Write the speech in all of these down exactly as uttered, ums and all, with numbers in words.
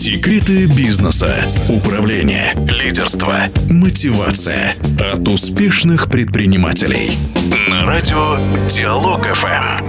Секреты бизнеса, управления, лидерства, мотивация от успешных предпринимателей. На радио Диалог эф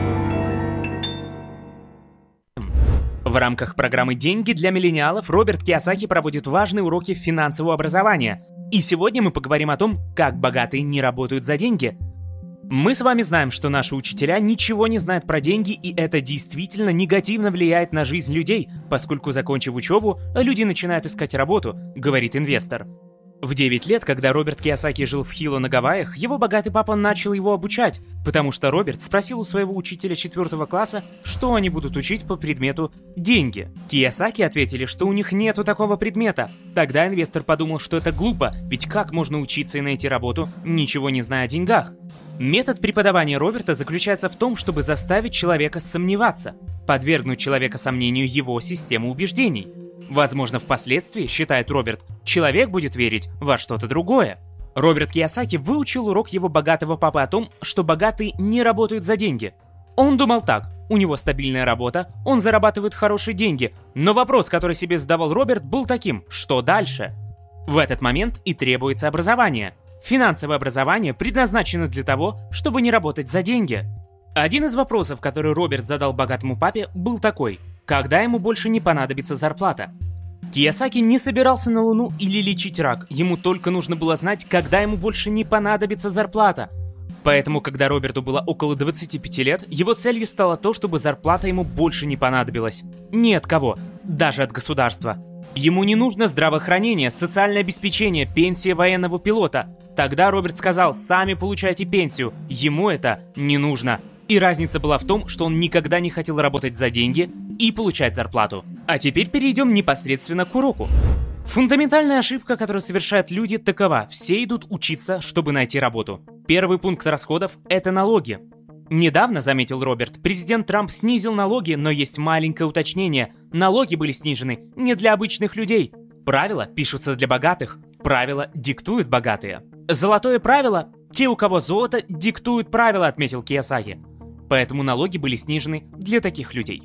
эм. В рамках программы «Деньги для миллениалов» Роберт Кийосаки проводит важные уроки финансового образования. И сегодня мы поговорим о том, как богатые не работают за деньги. Мы с вами знаем, что наши учителя ничего не знают про деньги, и это действительно негативно влияет на жизнь людей, поскольку, закончив учебу, люди начинают искать работу, говорит инвестор. В девять лет, когда Роберт Кийосаки жил в Хило на Гавайях, его богатый папа начал его обучать, потому что Роберт спросил у своего учителя четвертого класса, что они будут учить по предмету «деньги». Кийосаки ответили, что у них нету такого предмета. Тогда инвестор подумал, что это глупо, ведь как можно учиться и найти работу, ничего не зная о деньгах? Метод преподавания Роберта заключается в том, чтобы заставить человека сомневаться, подвергнуть человека сомнению его систему убеждений. Возможно, впоследствии, считает Роберт, человек будет верить во что-то другое. Роберт Кийосаки выучил урок его богатого папы о том, что богатые не работают за деньги. Он думал так: у него стабильная работа, он зарабатывает хорошие деньги, но вопрос, который себе задавал Роберт, был таким: что дальше? В этот момент и требуется образование. Финансовое образование предназначено для того, чтобы не работать за деньги. Один из вопросов, который Роберт задал богатому папе, был такой: когда ему больше не понадобится зарплата? Кийосаки не собирался на Луну или лечить рак, ему только нужно было знать, когда ему больше не понадобится зарплата. Поэтому, когда Роберту было около двадцати пяти лет, его целью стало то, чтобы зарплата ему больше не понадобилась. Ни от кого, даже от государства. Ему не нужно здравоохранение, социальное обеспечение, пенсия военного пилота. Тогда Роберт сказал: сами получайте пенсию, ему это не нужно. И разница была в том, что он никогда не хотел работать за деньги и получать зарплату. А теперь перейдем непосредственно к уроку. Фундаментальная ошибка, которую совершают люди, такова: все идут учиться, чтобы найти работу. Первый пункт расходов – это налоги. Недавно, заметил Роберт, президент Трамп снизил налоги, но есть маленькое уточнение: налоги были снижены не для обычных людей. Правила пишутся для богатых, правила диктуют богатые. Золотое правило – те, у кого золото, диктуют правила, отметил Кийосаки. Поэтому налоги были снижены для таких людей.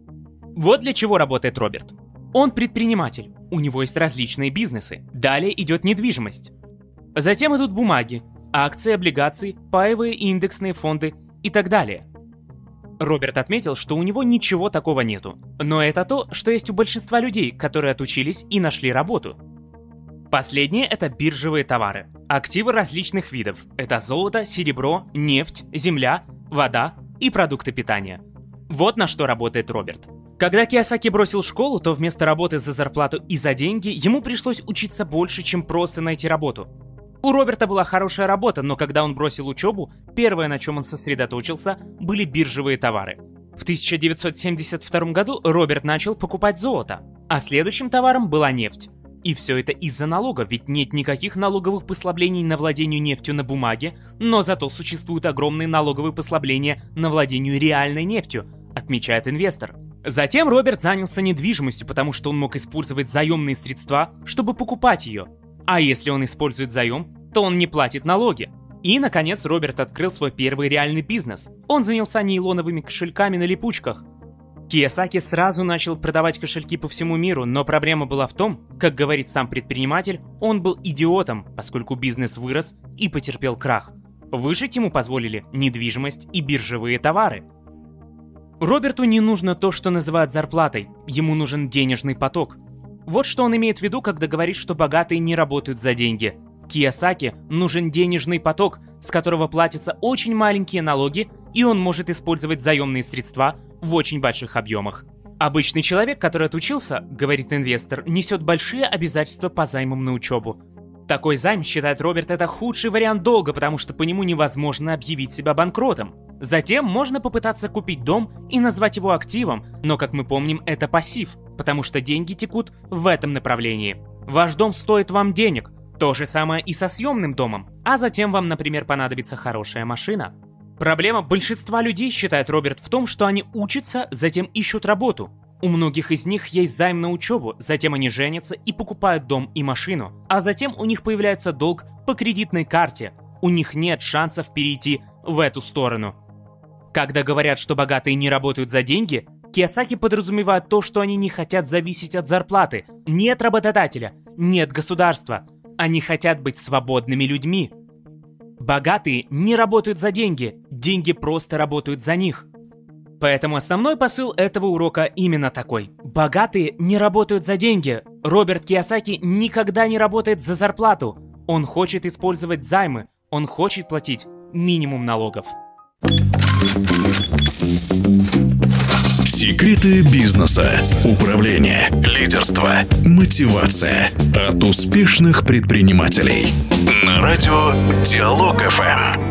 Вот для чего работает Роберт. Он предприниматель, у него есть различные бизнесы. Далее идет недвижимость. Затем идут бумаги, акции, облигации, паевые и индексные фонды и так далее. Роберт отметил, что у него ничего такого нету. Но это то, что есть у большинства людей, которые отучились и нашли работу. Последнее – это биржевые товары. Активы различных видов. Это золото, серебро, нефть, земля, вода и продукты питания. Вот на что работает Роберт. Когда Кийосаки бросил школу, то вместо работы за зарплату и за деньги ему пришлось учиться больше, чем просто найти работу. У Роберта была хорошая работа, но когда он бросил учебу, первое, на чем он сосредоточился, были биржевые товары. В тысяча девятьсот семьдесят втором году Роберт начал покупать золото, а следующим товаром была нефть. И все это из-за налогов, ведь нет никаких налоговых послаблений на владение нефтью на бумаге, но зато существуют огромные налоговые послабления на владение реальной нефтью, отмечает инвестор. Затем Роберт занялся недвижимостью, потому что он мог использовать заемные средства, чтобы покупать ее. А если он использует заем, то он не платит налоги. И, наконец, Роберт открыл свой первый реальный бизнес. Он занялся нейлоновыми кошельками на липучках. Кийосаки сразу начал продавать кошельки по всему миру, но проблема была в том, как говорит сам предприниматель, он был идиотом, поскольку бизнес вырос и потерпел крах. Выжить ему позволили недвижимость и биржевые товары. Роберту не нужно то, что называют зарплатой, ему нужен денежный поток. Вот что он имеет в виду, когда говорит, что богатые не работают за деньги. Кийосаки нужен денежный поток, с которого платятся очень маленькие налоги, и он может использовать заемные средства в очень больших объемах. Обычный человек, который отучился, говорит инвестор, несет большие обязательства по займам на учебу. Такой займ, считает Роберт, это худший вариант долга, потому что по нему невозможно объявить себя банкротом. Затем можно попытаться купить дом и назвать его активом, но, как мы помним, это пассив, потому что деньги текут в этом направлении. Ваш дом стоит вам денег. То же самое и со съемным домом. А затем вам, например, понадобится хорошая машина. Проблема большинства людей, считает Роберт, в том, что они учатся, затем ищут работу. У многих из них есть займ на учебу, затем они женятся и покупают дом и машину. А затем у них появляется долг по кредитной карте. У них нет шансов перейти в эту сторону. Когда говорят, что богатые не работают за деньги, Кийосаки подразумевает то, что они не хотят зависеть от зарплаты. Нет работодателя, нет государства. Они хотят быть свободными людьми. Богатые не работают за деньги, деньги просто работают за них. Поэтому основной посыл этого урока именно такой. Богатые не работают за деньги. Роберт Кийосаки никогда не работает за зарплату. Он хочет использовать займы, он хочет платить минимум налогов. Секреты бизнеса, управления, лидерства, мотивация от успешных предпринимателей. На радио Диалог эф эм.